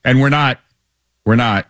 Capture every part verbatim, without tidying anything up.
And we're not, we're not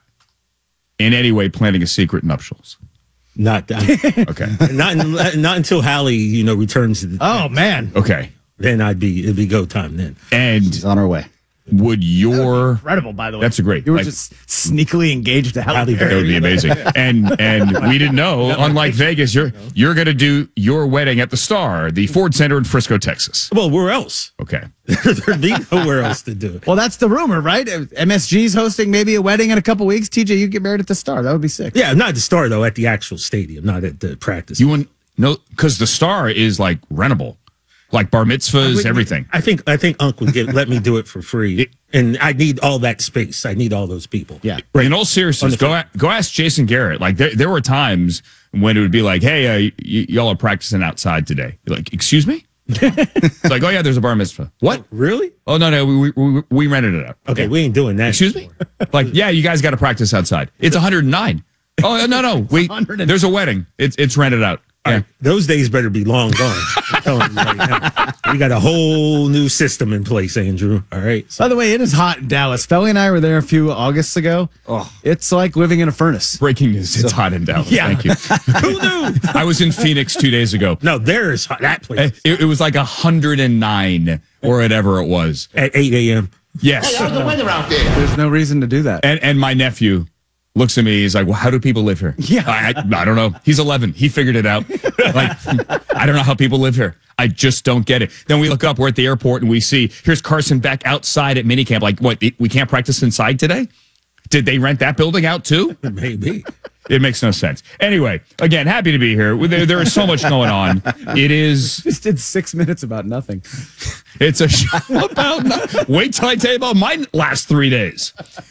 in any way planning a secret nuptials. Not that. Okay. not not until Hallie, you know, returns. To the, Oh man. Okay. Then I'd be it'd be go time then. And She's on her way. would your Incredible, by the way. that's a great. You were like, just sneakily engaged to Halle Halle Berry. that would be amazing. And and we didn't know. Unlike Vegas, you're you're going to do your wedding at the Star, the Ford Center in Frisco, Texas. Well, where else? Okay. There'd be nowhere else to do it. Well, that's the rumor, right? M S G's hosting maybe a wedding in a couple weeks. T J, you get married at the Star. That would be sick. Yeah, not at the Star though. At the actual stadium, not at the practice. You want no because the Star is like rentable, like bar mitzvahs, everything. I think I think Unc would get, let me do it for free, and I need all that space. I need all those people. Yeah. In all seriousness, go a- go ask Jason Garrett. Like there, there were times when it would be like, "Hey, uh, y- y'all are practicing outside today." You're like, "Excuse me?" It's like, "Oh yeah, there's a bar mitzvah." What? Really? Oh no, no, we we, we rented it out. Okay, we ain't doing that. Excuse me? Like, yeah, you guys got to practice outside. It's one hundred nine. Oh no, no, we there's a wedding. It's it's rented out. Yeah. Right, those days better be long gone. I'm telling you right now. We got a whole new system in place, Andrew. All right. So, By the way, it is hot in Dallas. Felly and I were there a few Augusts ago. Oh, it's like living in a furnace. Breaking news. It's hot in Dallas. Yeah. Thank you. who knew? I was in Phoenix two days ago. No, there is hot. That place It, it was like one hundred nine or whatever it was. at eight a.m. Yes. How's the weather out there? There's no reason to do that. And and my nephew looks at me. He's like, "Well, how do people live here?" Yeah. I, I, I don't know. He's eleven. He figured it out. Like, I don't know how people live here. I just don't get it. Then we look up. We're at the airport and we see here's Carson Beck outside at minicamp. Like, what? We can't practice inside today? Did they rent that building out too? Maybe. It makes no sense. Anyway, again, happy to be here. There, there is so much going on. It is. Just did six minutes about nothing. It's a show about. No, wait till I tell you about my last three days.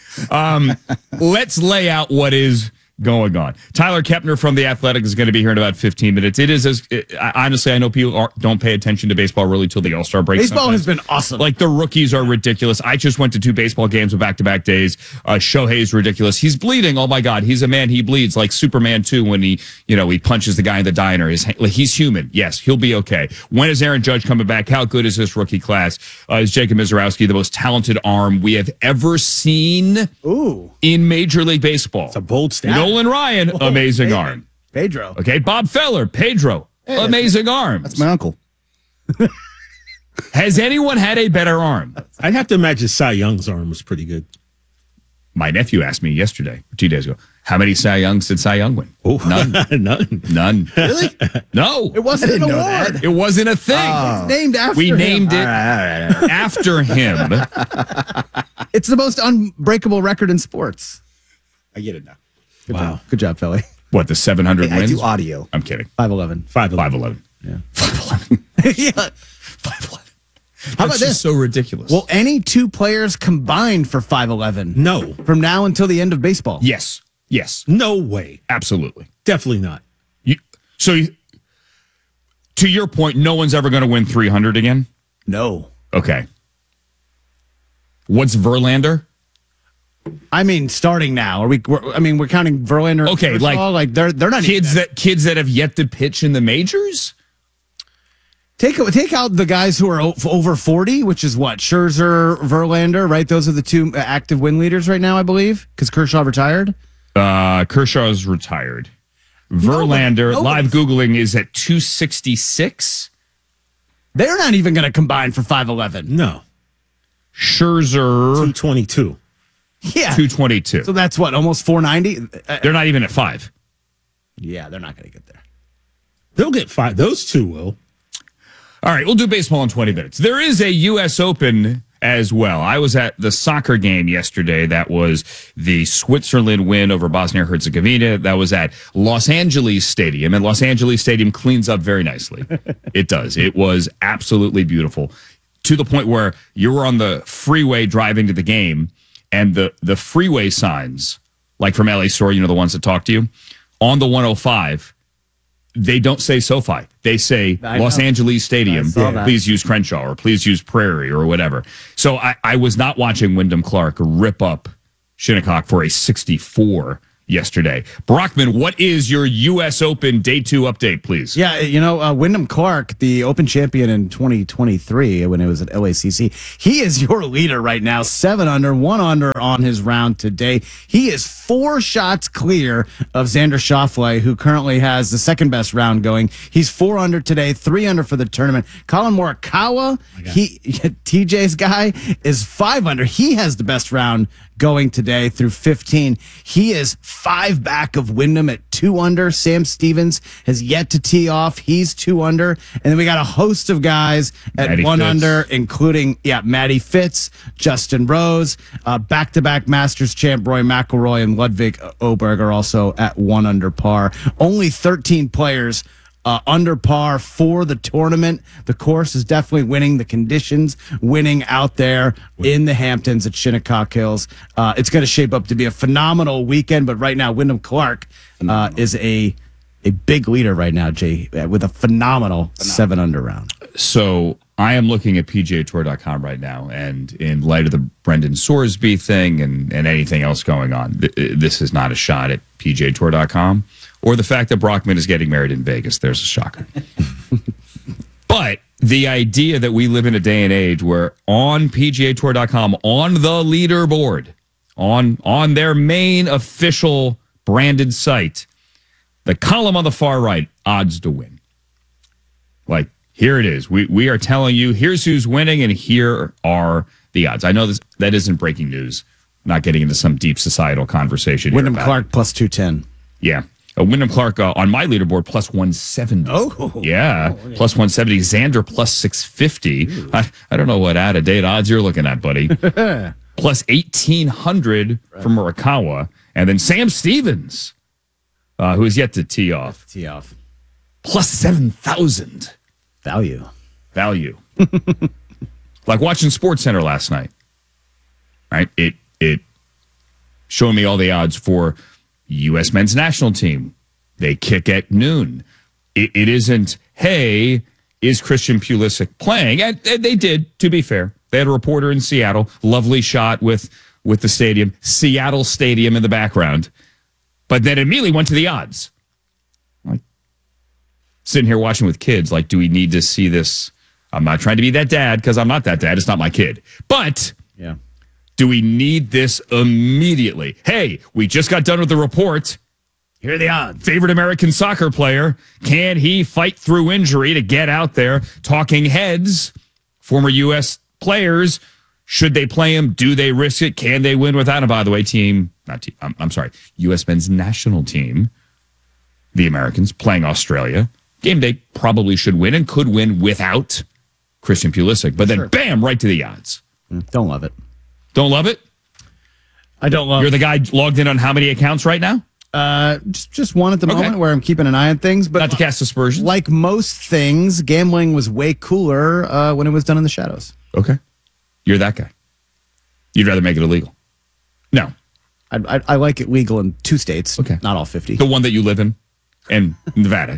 Um, let's lay out what is going on. Tyler Kepner from The Athletic is going to be here in about fifteen minutes. It is as it, honestly, I know people are, don't pay attention to baseball really till the All-Star break. Baseball sometimes. has been awesome. Like the rookies are ridiculous. I just went to two baseball games with back-to-back days. Uh, Shohei's ridiculous. He's bleeding. Oh my God, he's a man. He bleeds like Superman two when he, you know, he punches the guy in the diner. His, like, he's human. Yes, he'll be okay. When is Aaron Judge coming back? How good is this rookie class? Uh, is Jacob Mizorowski the most talented arm we have ever seen? Ooh, In Major League Baseball. It's a bold stat. Nolan Ryan, amazing arm. Pedro. Okay, Bob Feller, Pedro, amazing arms. That's my uncle. Has anyone had a better arm? I'd have to imagine Cy Young's arm was pretty good. My nephew asked me yesterday, two days ago, how many Cy Youngs did Cy Young win? Oh, None. none. None. Really? No. It wasn't an award. It wasn't a thing. It's named after we him. named it All right, all right, all right. after him. It's the most unbreakable record in sports. I get it now. Good Wow. job. Good job, Felly. What, the seven hundred I wins? do audio. I'm kidding. five eleven. Five five eleven. Yeah. five eleven. yeah. five eleven. How about this? So ridiculous. Will any two players combined for five eleven No. from now until the end of baseball? yes. Yes. No way. Absolutely. Definitely not. You, so, you, to your point, no one's ever going to win three hundred again? No. Okay. What's Verlander? I mean, starting now. Are we? We're, I mean, we're counting Verlander. and Okay, Kershaw, like- like they're they're not Kids even that kids that have yet to pitch in the majors? take take out the guys who are o- over forty, which is what Scherzer, Verlander, right? Those are the two active win leaders right now, I believe, because Kershaw retired. Uh, Kershaw's retired. Verlander, Nobody- live Googling, is at two sixty-six. They're not even going to combine for five eleven. No. Scherzer, two twenty-two. Yeah. two twenty-two. So that's what, almost four ninety? Uh, They're not even at five. yeah, they're not going to get there. They'll get five. Those two will. All right, we'll do baseball in twenty minutes. There is a U S Open as well. I was at the soccer game yesterday. That was the Switzerland win over Bosnia-Herzegovina. That was at Los Angeles Stadium, and Los Angeles Stadium cleans up very nicely. It does. It was absolutely beautiful, to the point where you were on the freeway driving to the game, and the, the freeway signs, like from L A Store, you know, the ones that talk to you, on the one oh five, they don't say SoFi. They say I Los know. Angeles Stadium. I saw that. Please use Crenshaw, or please use Prairie, or whatever. So I, I was not watching Wyndham Clark rip up Shinnecock for a sixty-four yesterday. Brockman, what is your U S Open Day two update, please? Yeah, you know, uh, Wyndham Clark, the Open champion in twenty twenty-three when it was at L A C C, he is your leader right now. Seven under, one under on his round today. He is four shots clear of Xander Schauffele, who currently has the second best round going. He's four under today, three under for the tournament. Colin Morikawa, he T J's guy, is five under. He has the best round going today through fifteen. He is five back of Wyndham at two under. Sam Stevens has yet to tee off. He's two under. And then we got a host of guys at Matty one Fitz. under, including, yeah, Matty Fitz, Justin Rose, uh, back-to-back Masters champ Roy McIlroy, and Ludwig Oberg are also at one under par. Only thirteen players Uh, under par for the tournament. The course is definitely winning. The conditions winning out there in the Hamptons at Shinnecock Hills. Uh, it's going to shape up to be a phenomenal weekend. But right now, Wyndham Clark uh, is a a big leader right now, Jay, uh, with a phenomenal, phenomenal seven under round. So I am looking at P G A Tour dot com right now, and in light of the Brendan Sorsby thing and, and anything else going on, th- this is not a shot at P G A Tour dot com. Or the fact that Brockman is getting married in Vegas. There's a shocker. But the idea that we live in a day and age where on P G A Tour dot com, on the leaderboard, on, on their main official branded site, the column on the far right, odds to win. Like, here it is. We we are telling you, here's who's winning, and here are the odds. I know this that isn't breaking news. I'm not getting into some deep societal conversation here Wyndham about Clark it. plus two ten. Yeah. Uh, Wyndham Clark uh, on my leaderboard plus one seventy. Oh. Yeah. Oh, okay. Plus one seventy. Xander plus six fifty. I, I don't know what out of date odds you're looking at, buddy. Plus eighteen hundred right. for Morikawa. And then Sam Stevens, uh, who is yet to tee off. Tee off. Plus seven thousand. Value. Value. Like watching SportsCenter last night. Right? It, it showed me all the odds for U S men's national team. They kick at noon. It, it isn't, hey, is Christian Pulisic playing? And, and they did, to be fair. They had a reporter in Seattle. Lovely shot with, with the stadium. Seattle Stadium in the background. But then immediately went to the odds. Like, sitting here watching with kids, like, do we need to see this? I'm not trying to be that dad, because I'm not that dad. It's not my kid. But yeah. Do we need this immediately? Hey, we just got done with the report. Here are the odds. Favorite American soccer player. Can he fight through injury to get out there? Talking heads, former U S players. Should they play him? Do they risk it? Can they win without him? By the way, team, not team, I'm, I'm sorry, U S men's national team, the Americans playing Australia. Game day probably should win and could win without Christian Pulisic. But then, sure. Bam, right to the odds. Don't love it. Don't love it? I don't love it. You're the guy logged in on how many accounts right now? Uh, just just one at the okay. moment where I'm keeping an eye on things. But not to cast aspersions. Like most things, gambling was way cooler uh, when it was done in the shadows. Okay. You're that guy. You'd rather make it illegal. No. I, I, I like it legal in two states. Okay. Not all fifty. The one that you live in, and Nevada.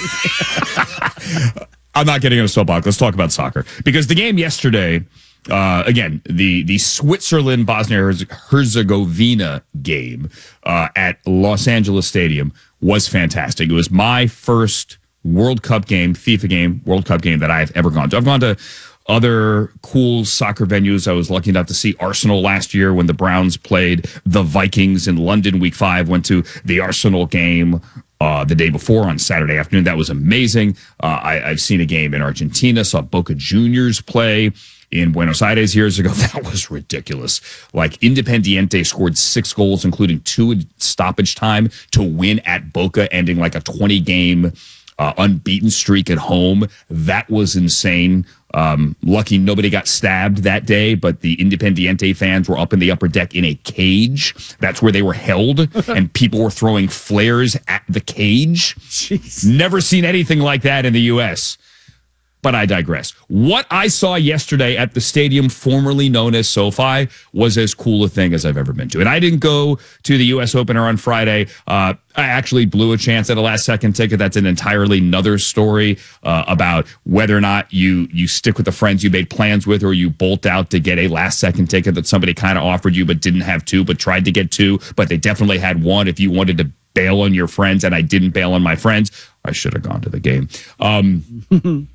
I'm not getting in a soapbox. Let's talk about soccer. Because the game yesterday... Uh, again, the, the Switzerland Bosnia Herzegovina game uh, at Los Angeles Stadium was fantastic. It was my first World Cup game, FIFA game, World Cup game that I've ever gone to. I've gone to other cool soccer venues. I was lucky enough to see Arsenal last year when the Browns played the Vikings in London week five. Went to the Arsenal game uh, the day before on Saturday afternoon. That was amazing. Uh, I, I've seen a game in Argentina, saw Boca Juniors play in Buenos Aires years ago. That was ridiculous. Like, Independiente scored six goals, including two in stoppage time, to win at Boca, ending like a twenty-game uh, unbeaten streak at home. That was insane. Um, lucky nobody got stabbed that day, but the Independiente fans were up in the upper deck in a cage. That's where they were held, and people were throwing flares at the cage. Jeez. Never seen anything like that in the U S but I digress. What I saw yesterday at the stadium formerly known as SoFi was as cool a thing as I've ever been to. And I didn't go to the U S Opener on Friday. Uh, I actually blew a chance at a last second ticket. That's an entirely another story uh, about whether or not you you stick with the friends you made plans with, or you bolt out to get a last second ticket that somebody kind of offered you but didn't have two, but tried to get two, but they definitely had one if you wanted to bail on your friends, and I didn't bail on my friends. I should have gone to the game. Um,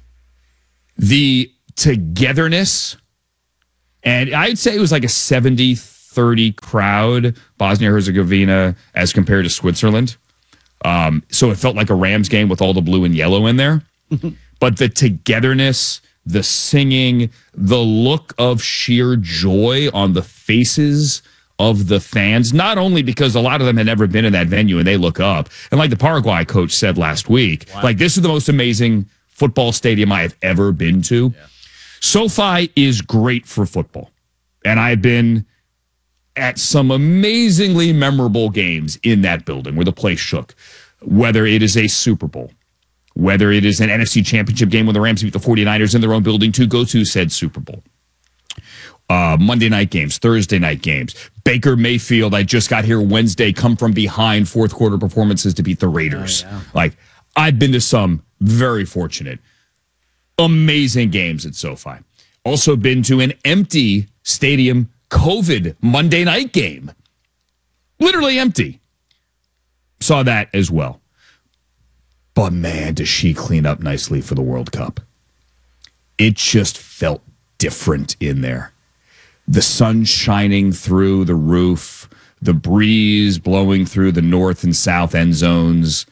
the togetherness, and I'd say it was like a seventy thirty crowd, Bosnia-Herzegovina, as compared to Switzerland. Um, so it felt like a Rams game with all the blue and yellow in there. But the togetherness, the singing, the look of sheer joy on the faces of the fans, not only because a lot of them had never been in that venue and they look up. And like the Paraguay coach said last week, wow. like this is the most amazing football stadium I have ever been to. Yeah. SoFi is great for football. And I've been at some amazingly memorable games in that building where the place shook, whether it is a Super Bowl, whether it is an N F C championship game when the Rams beat the 49ers in their own building to go to said Super Bowl. Uh, Monday night games, Thursday night games. Baker Mayfield, I just got here Wednesday, come from behind fourth quarter performances to beat the Raiders. Oh, yeah. Like, I've been to some very fortunate, amazing games at SoFi. Also been to an empty stadium COVID Monday night game. Literally empty. Saw that as well. But man, does she clean up nicely for the World Cup. It just felt different in there. The sun shining through the roof, the breeze blowing through the north and south end zones.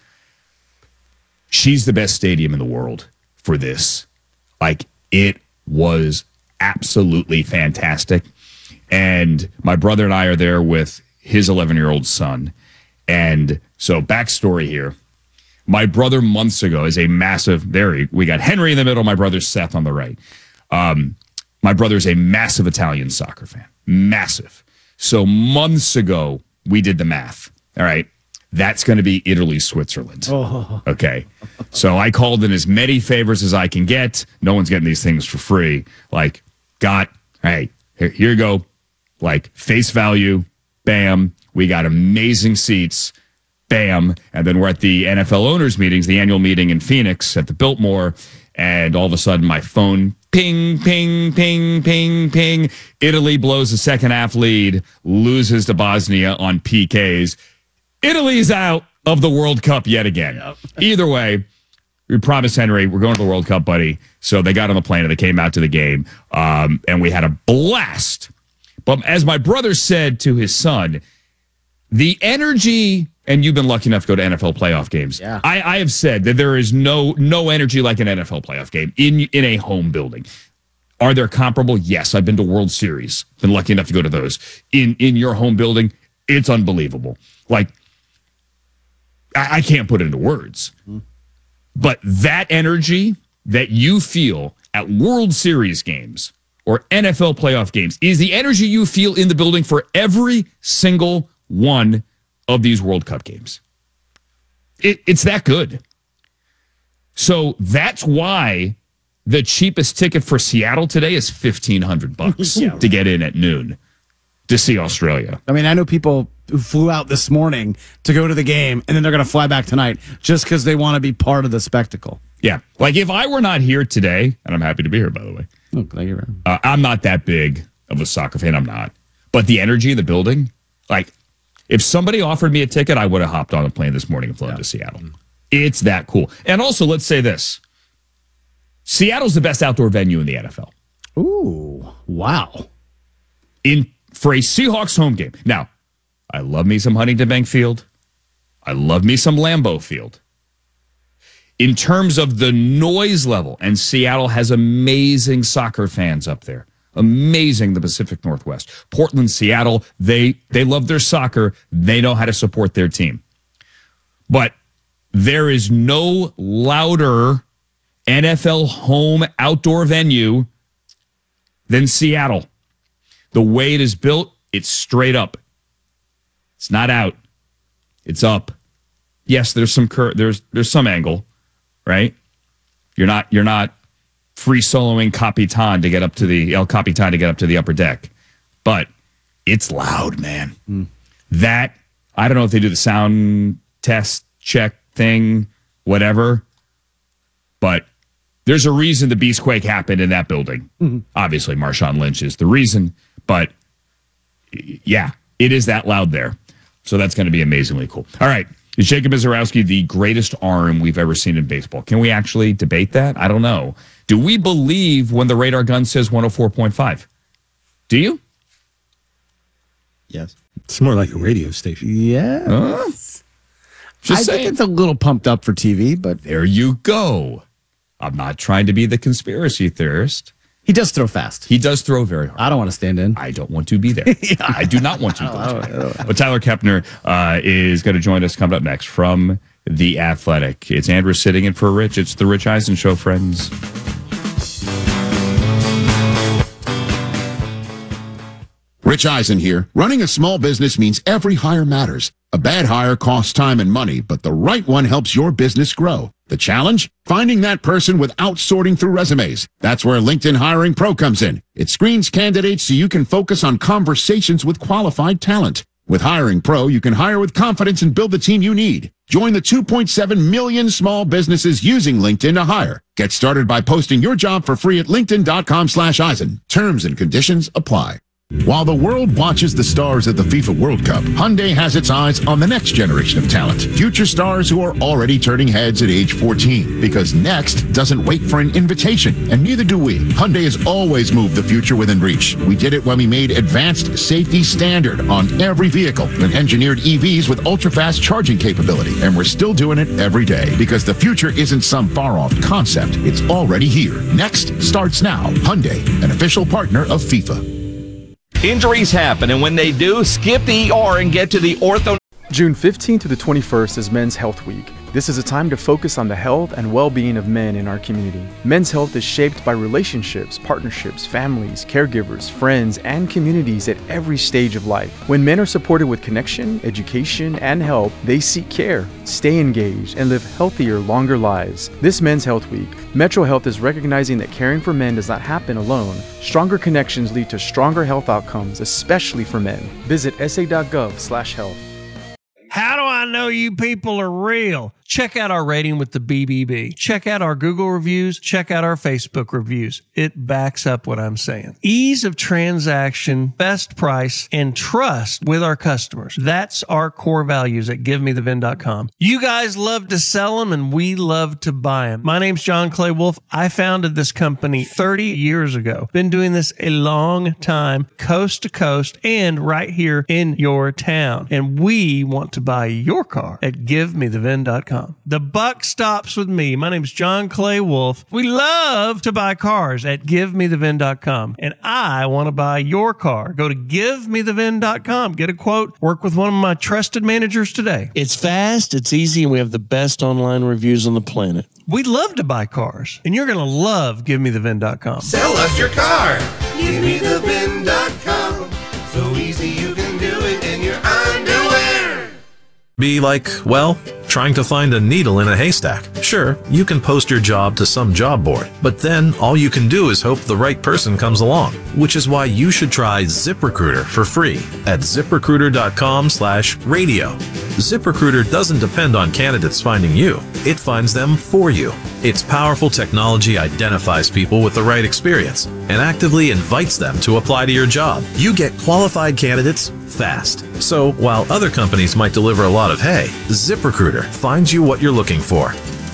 She's the best stadium in the world for this. Like, it was absolutely fantastic. And my brother and I are there with his eleven-year-old son. And so, backstory here. My brother months ago is a massive, there we got Henry in the middle, my brother Seth on the right. Um, my brother's a massive Italian soccer fan. Massive. So months ago, we did the math. All right. That's going to be Italy, Switzerland. Oh. Okay. So I called in as many favors as I can get. No one's getting these things for free. Like, got, hey, here, here you go. Like, face value, bam. We got amazing seats. Bam. And then we're at the N F L owners meetings, the annual meeting in Phoenix at the Biltmore. And all of a sudden my phone, ping, ping, ping, ping, ping. Italy blows the second half lead, loses to Bosnia on P Ks. Italy's out of the World Cup yet again. Yep. Either way, we promised Henry, we're going to the World Cup, buddy. So they got on the plane and they came out to the game. Um, and we had a blast. But as my brother said to his son, the energy, and you've been lucky enough to go to N F L playoff games. Yeah. I, I have said that there is no no energy like an N F L playoff game in in a home building. Are there comparable? Yes, I've been to World Series. Been lucky enough to go to those. In in your home building, it's unbelievable. Like, I, I can't put it into words. Mm. But that energy that you feel at World Series games or N F L playoff games is the energy you feel in the building for every single one of these World Cup games. It, it's that good. So that's why the cheapest ticket for Seattle today is fifteen hundred bucks yeah. to get in at noon to see Australia. I mean, I know people who flew out this morning to go to the game, and then they're going to fly back tonight just because they want to be part of the spectacle. Yeah. Like, if I were not here today, and I'm happy to be here, by the way. Oh, glad you're around. Uh, I'm not that big of a soccer fan. I'm not. But the energy in the building, like, if somebody offered me a ticket, I would have hopped on a plane this morning and flown yeah. to Seattle. It's that cool. And also, let's say this. Seattle's the best outdoor venue in the N F L. Ooh, wow. In for a Seahawks home game. Now, I love me some Huntington Bank Field. I love me some Lambeau Field. In terms of the noise level, and Seattle has amazing soccer fans up there. Amazing, the Pacific Northwest. Portland, Seattle, they they love their soccer. They know how to support their team. But there is no louder N F L home outdoor venue than Seattle. The way it is built, it's straight up. It's not out. It's up. Yes, there's some cur- there's there's some angle, right? You're not you're not free soloing Capitan to get up to the El Capitan to get up to the upper deck. But it's loud, man. Mm. That, I don't know if they do the sound test check thing, whatever, but there's a reason the Beastquake happened in that building. Mm-hmm. Obviously, Marshawn Lynch is the reason, but yeah, it is that loud there. So that's going to be amazingly cool. All right. Is Jacob Misiorowski the greatest arm we've ever seen in baseball? Can we actually debate that? I don't know. Do we believe when the radar gun says one oh four point five? Do you? Yes. It's more like a radio station. Yeah. Huh? Just I saying. think it's a little pumped up for T V, but There you go. I'm not trying to be the conspiracy theorist. he does throw fast. He does throw very hard. I don't want to stand in. I don't want to be there. I do not want to. But Tyler Kepner uh, is going to join us coming up next from The Athletic. It's Andrew sitting in for Rich. It's the Rich Eisen Show, friends. Rich Eisen here. Running a small business means every hire matters. A bad hire costs time and money, but the right one helps your business grow. The challenge? Finding that person without sorting through resumes. That's where LinkedIn Hiring Pro comes in. It screens candidates so you can focus on conversations with qualified talent. With Hiring Pro, you can hire with confidence and build the team you need. Join the two point seven million small businesses using LinkedIn to hire. Get started by posting your job for free at linkedin.com slash Eisen. Terms and conditions apply. While the world watches the stars at the FIFA World Cup, Hyundai has its eyes on the next generation of talent. Future stars who are already turning heads at age fourteen. Because next doesn't wait for an invitation, and neither do we. Hyundai has always moved the future within reach. We did it when we made advanced safety standard on every vehicle and engineered E Vs with ultra-fast charging capability. And we're still doing it every day. Because the future isn't some far-off concept. It's already here. Next starts now. Hyundai, an official partner of FIFA. Injuries happen, and when they do, skip the E R and get to the ortho. June fifteenth to the twenty-first is Men's Health Week. This is a time to focus on the health and well-being of men in our community. Men's health is shaped by relationships, partnerships, families, caregivers, friends, and communities at every stage of life. When men are supported with connection, education, and help, they seek care, stay engaged, and live healthier, longer lives. This Men's Health Week, Metro Health is recognizing that caring for men does not happen alone. Stronger connections lead to stronger health outcomes, especially for men. Visit s a dot gov slash health. How do I know you people are real? Check out our rating with the B B B. Check out our Google reviews. Check out our Facebook reviews. It backs up what I'm saying. Ease of transaction, best price, and trust with our customers. That's our core values at give me the vin dot com. You guys love to sell them, and we love to buy them. My name's John Clay Wolf. I founded this company thirty years ago. Been doing this a long time, coast to coast, and right here in your town. And we want to buy your car at give me the vin dot com. The buck stops with me. My name's John Clay Wolf. We love to buy cars at give me the vin dot com. And I want to buy your car. Go to give me the vin dot com. Get a quote. Work with one of my trusted managers today. It's fast, it's easy, and we have the best online reviews on the planet. We'd love to buy cars, and you're going to love give me the vin dot com. Sell us your car. give me the vin dot com. So easy you can do it in your underwear. Be like, well, trying to find a needle in a haystack. Sure, you can post your job to some job board, but then all you can do is hope the right person comes along, which is why you should try ZipRecruiter for free at ZipRecruiter.com slash radio. ZipRecruiter doesn't depend on candidates finding you. It finds them for you. Its powerful technology identifies people with the right experience and actively invites them to apply to your job. You get qualified candidates fast. So while other companies might deliver a lot of hay, ZipRecruiter finds you what you're looking for.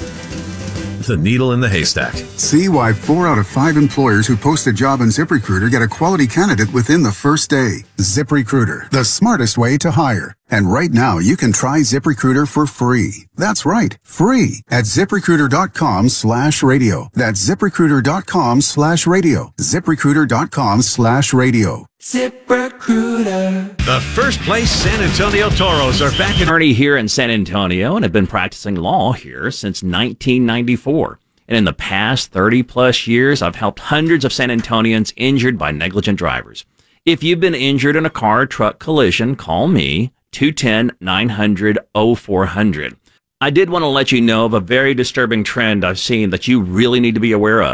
The needle in the haystack. See why four out of five employers who post a job on ZipRecruiter get a quality candidate within the first day. ZipRecruiter, the smartest way to hire. And right now, you can try ZipRecruiter for free. That's right, free at ZipRecruiter.com slash radio. That's ZipRecruiter.com slash radio. ZipRecruiter.com slash radio. ZipRecruiter. The first place San Antonio Toros are back in. Attorney here in San Antonio and have been practicing law here since nineteen ninety-four. And in the past thirty plus years, I've helped hundreds of San Antonians injured by negligent drivers. If you've been injured in a car or truck collision, call me, two one zero, nine hundred, oh four hundred. I did want to let you know of a very disturbing trend I've seen that you really need to be aware of.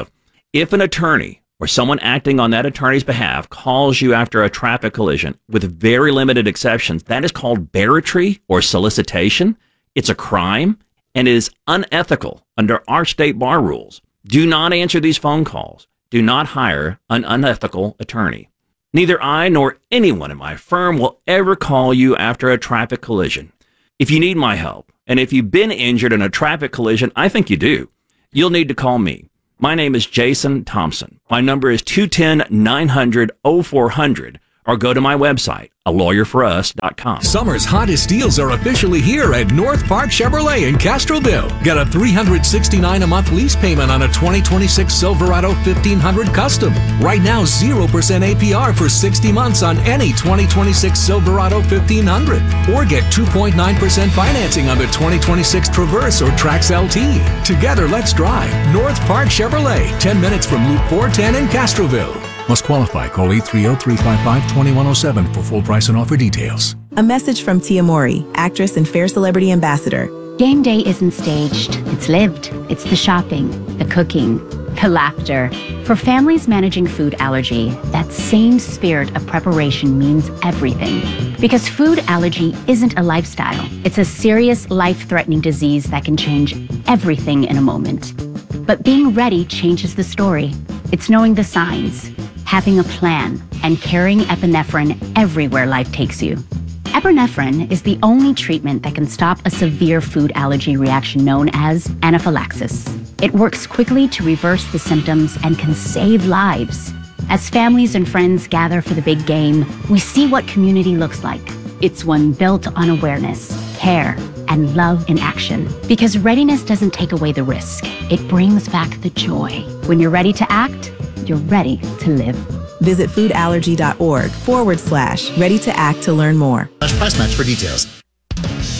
If an attorney or someone acting on that attorney's behalf calls you after a traffic collision, with very limited exceptions, that is called barratry or solicitation. It's a crime and is unethical under our state bar rules. Do not answer these phone calls. Do not hire an unethical attorney. Neither I nor anyone in my firm will ever call you after a traffic collision. If you need my help, and if you've been injured in a traffic collision, I think you do, you'll need to call me. My name is Jason Thompson. My number is two one zero, nine hundred, oh four hundred, or go to my website, a lawyer for us dot com. Summer's hottest deals are officially here at North Park Chevrolet in Castroville. Get a three hundred sixty-nine dollars a month lease payment on a twenty twenty-six Silverado fifteen hundred Custom. Right now, zero percent A P R for sixty months on any twenty twenty-six Silverado fifteen hundred. Or get two point nine percent financing on the twenty twenty-six Traverse or Trax L T. Together, let's drive. North Park Chevrolet, ten minutes from Loop four ten in Castroville. Must qualify. Call eight three zero, three five five, two one zero seven for full price and offer details. A message from Tia Mori, actress and Fair Celebrity Ambassador. Game day isn't staged. It's lived. It's the shopping, the cooking, the laughter. For families managing food allergy, that same spirit of preparation means everything. Because food allergy isn't a lifestyle. It's a serious, life-threatening disease that can change everything in a moment. But being ready changes the story. It's knowing the signs, having a plan, and carrying epinephrine everywhere life takes you. Epinephrine is the only treatment that can stop a severe food allergy reaction known as anaphylaxis. It works quickly to reverse the symptoms and can save lives. As families and friends gather for the big game, we see what community looks like. It's one built on awareness, care, and love in action. Because readiness doesn't take away the risk. It brings back the joy. When you're ready to act, you're ready to live. Visit foodallergy.org forward slash ready to act to learn more. Price match for details.